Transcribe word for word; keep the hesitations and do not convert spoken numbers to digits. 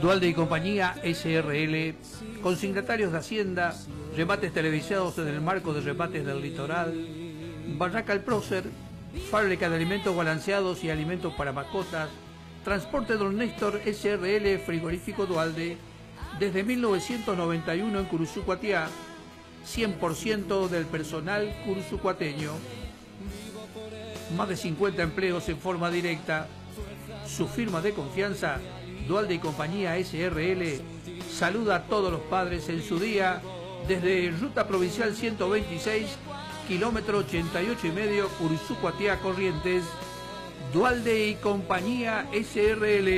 Dualde y Compañía S R L, consignatarios de Hacienda, remates televisados en el marco de remates del litoral, Barraca el Prócer, fábrica de alimentos balanceados y alimentos para mascotas, Transporte Don Néstor S R L, frigorífico Dualde, desde mil novecientos noventa y uno en Curuzú-Cuatiá, cien por ciento del personal curuzú-cuateño, más de cincuenta empleos en forma directa. Su firma de confianza, Dualde y Compañía S R L, saluda a todos los padres en su día desde Ruta Provincial ciento veintiséis, kilómetro ochenta y ocho y medio, Curuzú-Cuatiá, Corrientes. Dualde y Compañía S R L.